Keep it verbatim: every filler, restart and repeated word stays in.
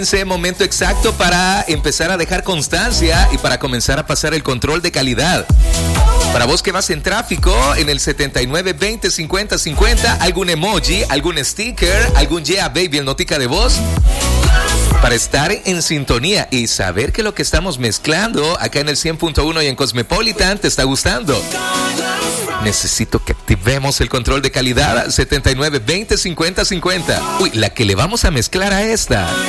Ese momento exacto para empezar a dejar constancia y para comenzar a pasar el control de calidad. Para vos que vas en tráfico, en el setenta y nueve veinte cincuenta cincuenta, algún emoji, algún sticker, algún yeah baby, el notica de voz, para estar en sintonía y saber que lo que estamos mezclando acá en el cien punto uno y en Cosmopolitan te está gustando. Necesito que activemos el control de calidad. Setenta y nueve veinte cincuenta cincuenta. Uy, la que le vamos a mezclar a esta